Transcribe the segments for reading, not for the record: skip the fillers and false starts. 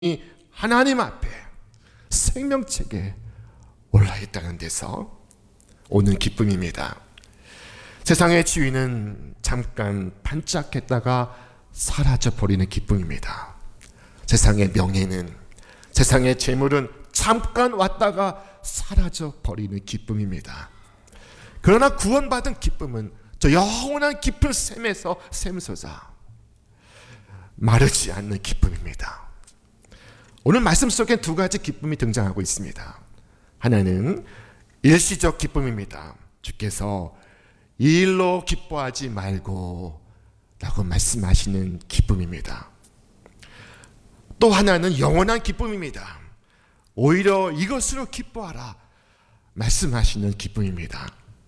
하나님 앞에 생명책에 올라있다는 데서 오는 기쁨입니다. 세상의 지위는 잠깐 반짝했다가 사라져버리는 기쁨입니다. 세상의 명예는, 세상의 재물은 잠깐 왔다가 사라져버리는 기쁨입니다. 그러나 구원받은 기쁨은 저 영원한 깊은 샘에서 샘솟아 마르지 않는 기쁨입니다. 오늘 말씀 속에 두 가지 기쁨이 등장하고 있습니다. 하나는 일시적 기쁨입니다. 주께서 이 일로 기뻐하지 말고 라고 말씀하시는 기쁨입니다. 또 하나는 영원한 기쁨입니다. 오히려 이것으로 기뻐하라 말씀하시는 기쁨입니다.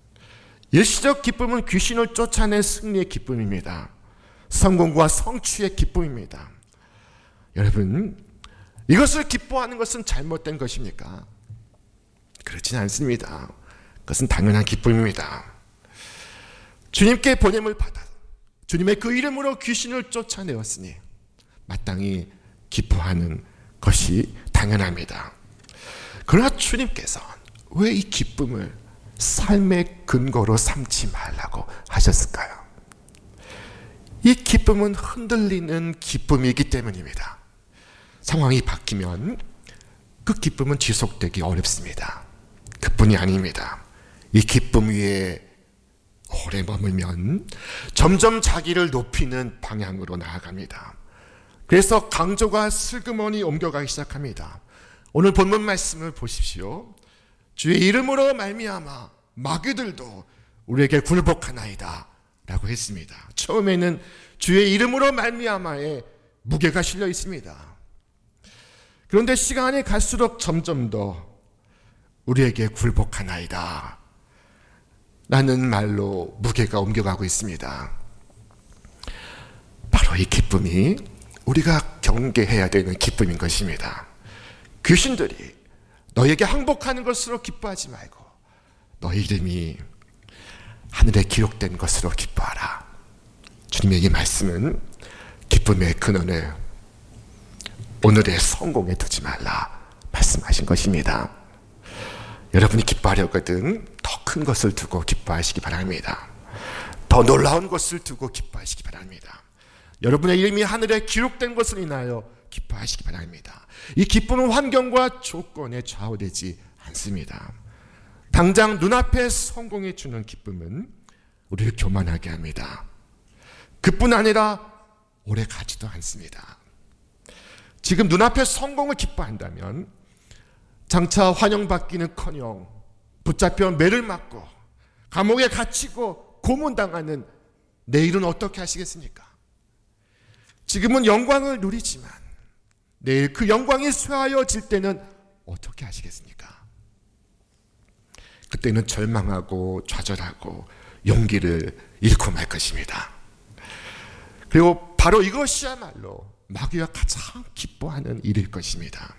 일시적 기쁨은 귀신을 쫓아낸 승리의 기쁨입니다. 성공과 성취의 기쁨입니다. 여러분, 이것을 기뻐하는 것은 잘못된 것입니까? 그렇진 않습니다. 그것은 당연한 기쁨입니다. 주님께 보냄을 받아 주님의 그 이름으로 귀신을 쫓아내었으니 마땅히 기뻐하는 것이 당연합니다. 그러나 주님께서 왜 이 기쁨을 삶의 근거로 삼지 말라고 하셨을까요? 이 기쁨은 흔들리는 기쁨이기 때문입니다. 상황이 바뀌면 그 기쁨은 지속되기 어렵습니다. 그뿐이 아닙니다. 이 기쁨 위에 오래 머물면 점점 자기를 높이는 방향으로 나아갑니다. 그래서 강조가 슬그머니 옮겨가기 시작합니다. 오늘 본문 말씀을 보십시오. 주의 이름으로 말미암아 마귀들도 우리에게 굴복하나이다 라고 했습니다. 처음에는 주의 이름으로 말미암아에 무게가 실려 있습니다. 그런데 시간이 갈수록 점점 더 우리에게 굴복하나이다 라는 말로 무게가 옮겨가고 있습니다. 바로 이 기쁨이 우리가 경계해야 되는 기쁨인 것입니다. 귀신들이 너에게 항복하는 것으로 기뻐하지 말고 너의 이름이 하늘에 기록된 것으로 기뻐하라. 주님의 이 말씀은 기쁨의 근원을 오늘의 성공에 두지 말라 말씀하신 것입니다. 여러분이 기뻐하려거든 더 큰 것을 두고 기뻐하시기 바랍니다. 더 놀라운 것을 두고 기뻐하시기 바랍니다. 여러분의 이름이 하늘에 기록된 것을 인하여 기뻐하시기 바랍니다. 이 기쁨은 환경과 조건에 좌우되지 않습니다. 당장 눈앞에 성공해 주는 기쁨은 우리를 교만하게 합니다. 그뿐 아니라 오래 가지도 않습니다. 지금 눈앞에 성공을 기뻐한다면 장차 환영받기는커녕 붙잡혀 매를 맞고 감옥에 갇히고 고문당하는 내일은 어떻게 하시겠습니까? 지금은 영광을 누리지만 내일 그 영광이 쇠하여질 때는 어떻게 하시겠습니까? 그때는 절망하고 좌절하고 용기를 잃고 말 것입니다. 그리고 바로 이것이야말로 마귀가 가장 기뻐하는 일일 것입니다.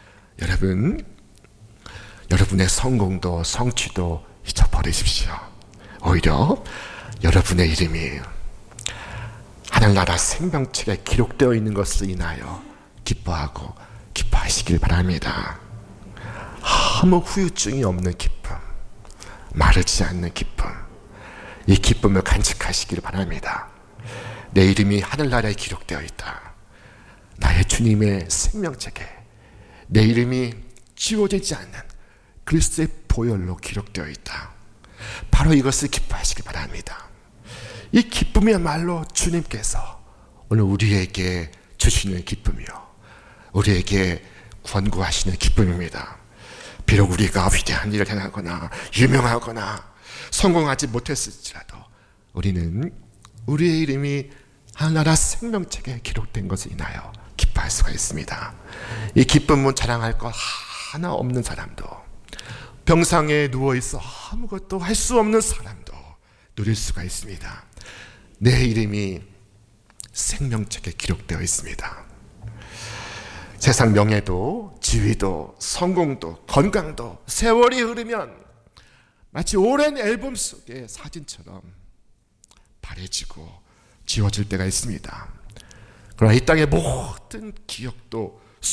여러분의 성공도 성취도 잊어버리십시오. 오히려 여러분의 이름이 하늘나라 생명책에 기록되어 있는 것을 인하여 기뻐하고 기뻐하시길 바랍니다. 아무 후유증이 없는 기쁨, 마르지 않는 기쁨, 이 기쁨을 간직하시길 바랍니다. 내 이름이 하늘나라에 기록되어 있다. 나의 주님의 생명책에 내 이름이 지워지지 않는 그리스도의 보혈로 기록되어 있다. 바로 이것을 기뻐하시기 바랍니다. 이 기쁨이야말로 주님께서 오늘 우리에게 주시는 기쁨이요, 우리에게 권고하시는 기쁨입니다. 비록 우리가 위대한 일을 행하거나 유명하거나 성공하지 못했을지라도 우리는 우리의 이름이 하늘나라 생명책에 기록된 것을 인하여 기뻐할 수가 있습니다. 이 기쁨은 자랑할 것 하나 없는 사람도, 병상에 누워있어 아무것도 할 수 없는 사람도 누릴 수가 있습니다. 내 이름이 생명책에 기록되어 있습니다. 세상 명예도 지위도 성공도 건강도 세월이 흐르면 마치 오랜 앨범 속의 사진처럼 바래지고 지워질 때가 있습니다. 그러나 이 땅의 모든 기억도